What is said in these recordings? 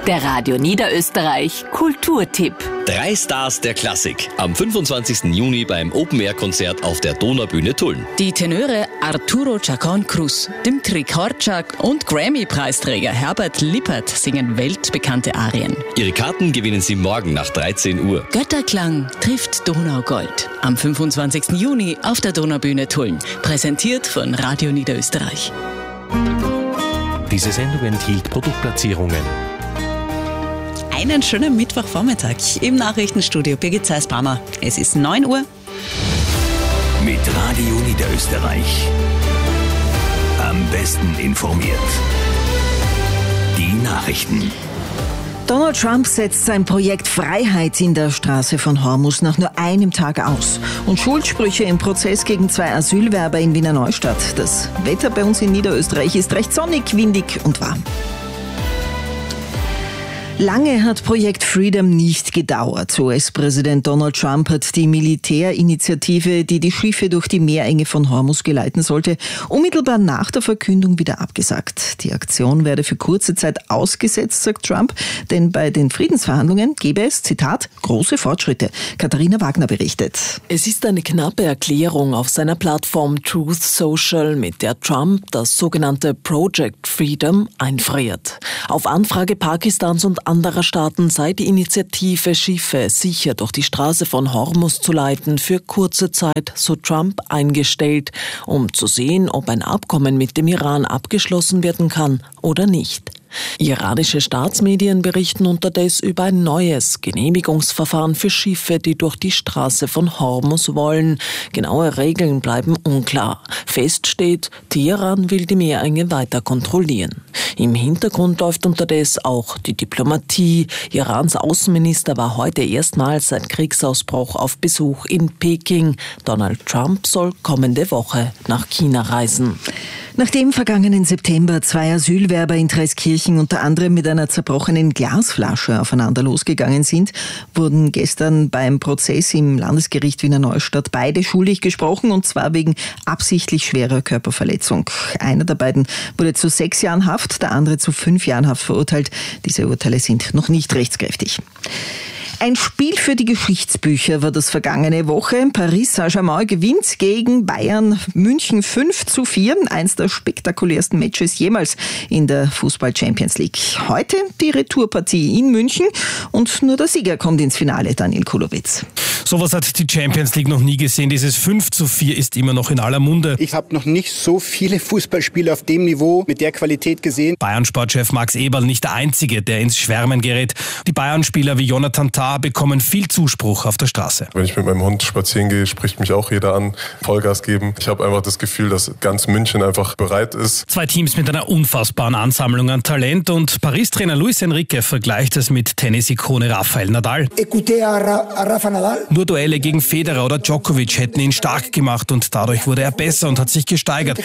Der Radio Niederösterreich Kulturtipp. 3 Stars der Klassik. Am 25. Juni beim Open-Air-Konzert auf der Donaubühne Tulln. Die Tenöre Arturo Chacón Cruz, Dimitri Korczak und Grammy-Preisträger Herbert Lippert singen weltbekannte Arien. Ihre Karten gewinnen Sie morgen nach 13 Uhr. Götterklang trifft Donaugold. Am 25. Juni auf der Donaubühne Tulln. Präsentiert von Radio Niederösterreich. Diese Sendung enthielt Produktplatzierungen. Einen schönen Mittwochvormittag im Nachrichtenstudio. Birgit Zeiss-Brammer. Es ist 9 Uhr. Mit Radio Niederösterreich. Am besten informiert. Die Nachrichten. Donald Trump setzt sein Projekt Freiheit in der Straße von Hormus nach nur einem Tag aus. Und Schuldsprüche im Prozess gegen 2 Asylwerber in Wiener Neustadt. Das Wetter bei uns in Niederösterreich ist recht sonnig, windig und warm. Lange hat Projekt Freedom nicht gedauert. US-Präsident Donald Trump hat die Militärinitiative, die die Schiffe durch die Meerenge von Hormus geleiten sollte, unmittelbar nach der Verkündung wieder abgesagt. Die Aktion werde für kurze Zeit ausgesetzt, sagt Trump, denn bei den Friedensverhandlungen gebe es, Zitat, große Fortschritte. Katharina Wagner berichtet. Es ist eine knappe Erklärung auf seiner Plattform Truth Social, mit der Trump das sogenannte Project Freedom einfriert. Auf Anfrage Pakistans und anderer Staaten sei die Initiative, Schiffe sicher durch die Straße von Hormus zu leiten, für kurze Zeit, so Trump, eingestellt, um zu sehen, ob ein Abkommen mit dem Iran abgeschlossen werden kann oder nicht. Iranische Staatsmedien berichten unterdessen über ein neues Genehmigungsverfahren für Schiffe, die durch die Straße von Hormus wollen. Genaue Regeln bleiben unklar. Fest steht, Teheran will die Meerenge weiter kontrollieren. Im Hintergrund läuft unterdessen auch die Diplomatie. Irans Außenminister war heute erstmals seit Kriegsausbruch auf Besuch in Peking. Donald Trump soll kommende Woche nach China reisen. Nachdem vergangenen September 2 Asylwerber in Treskirchen unter anderem mit einer zerbrochenen Glasflasche aufeinander losgegangen sind, wurden gestern beim Prozess im Landesgericht Wiener Neustadt beide schuldig gesprochen, und zwar wegen absichtlich schwerer Körperverletzung. Einer der beiden wurde zu 6 Jahren Haft, der andere zu 5 Jahren Haft verurteilt. Diese Urteile sind noch nicht rechtskräftig. Ein Spiel für die Geschichtsbücher war das vergangene Woche. Paris Saint-Germain gewinnt gegen Bayern München 5:4. Eins der spektakulärsten Matches jemals in der Fußball-Champions League. Heute die Retourpartie in München und nur der Sieger kommt ins Finale, Daniel Kulowitz. Sowas hat die Champions League noch nie gesehen. Dieses 5:4 ist immer noch in aller Munde. Ich habe noch nicht so viele Fußballspiele auf dem Niveau mit der Qualität gesehen. Bayern-Sportchef Max Eberl nicht der Einzige, der ins Schwärmen gerät. Die Bayern-Spieler wie Jonathan Tah bekommen viel Zuspruch auf der Straße. Wenn ich mit meinem Hund spazieren gehe, spricht mich auch jeder an, Vollgas geben. Ich habe einfach das Gefühl, dass ganz München einfach bereit ist. 2 Teams mit einer unfassbaren Ansammlung an Talent, und Paris-Trainer Luis Enrique vergleicht es mit Tennis-Ikone Rafael Nadal. Nur Duelle gegen Federer oder Djokovic hätten ihn stark gemacht, und dadurch wurde er besser und hat sich gesteigert.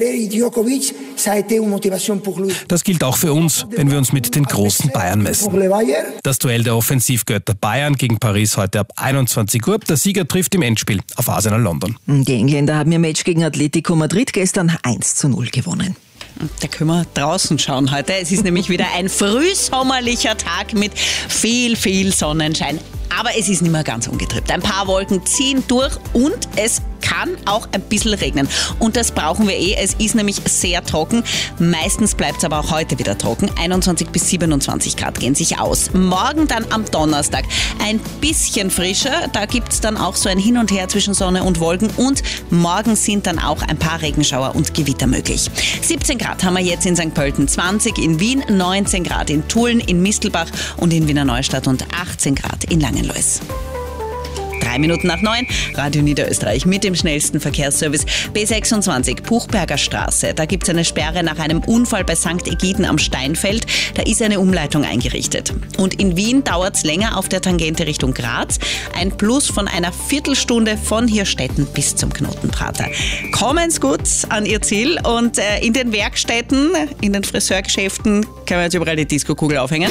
Das gilt auch für uns, wenn wir uns mit den großen Bayern messen. Das Duell der Offensivgötter Bayern gegen Paris heute ab 21 Uhr. Der Sieger trifft im Endspiel auf Arsenal London. Die Engländer haben ihr Match gegen Atletico Madrid gestern 1:0 gewonnen. Da können wir draußen schauen heute. Es ist nämlich wieder ein frühsommerlicher Tag mit viel, viel Sonnenschein. Aber es ist nicht mehr ganz ungetrübt. Ein paar Wolken ziehen durch und es kann auch ein bisschen regnen. Und das brauchen wir Es ist nämlich sehr trocken. Meistens bleibt es aber auch heute wieder trocken. 21 bis 27 Grad gehen sich aus. Morgen dann am Donnerstag ein bisschen frischer. Da gibt es dann auch so ein Hin und Her zwischen Sonne und Wolken. Und morgen sind dann auch ein paar Regenschauer und Gewitter möglich. 17 Grad haben wir jetzt in St. Pölten, 20 in Wien, 19 Grad in Tulln, in Mistelbach und in Wiener Neustadt und 18 Grad in Langenlois. 3 Minuten nach 9, Radio Niederösterreich mit dem schnellsten Verkehrsservice. B26, Puchberger Straße. Da gibt es eine Sperre nach einem Unfall bei St. Egiden am Steinfeld. Da ist eine Umleitung eingerichtet. Und in Wien dauert es länger auf der Tangente Richtung Graz. Ein Plus von einer Viertelstunde von Hirstetten bis zum Knotenprater. Kommen's gut an Ihr Ziel, und in den Werkstätten, in den Friseurgeschäften können wir jetzt überall die Disco-Kugel aufhängen.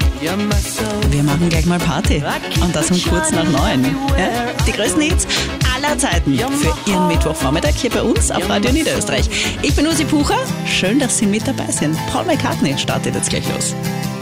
Wir machen gleich mal Party. Und das um kurz nach 9. Ja? Die größten Hits, aller Zeiten für Ihren Mittwochvormittag hier bei uns auf Radio Niederösterreich. Ich bin Usi Pucher. Schön, dass Sie mit dabei sind. Paul McCartney startet jetzt gleich los.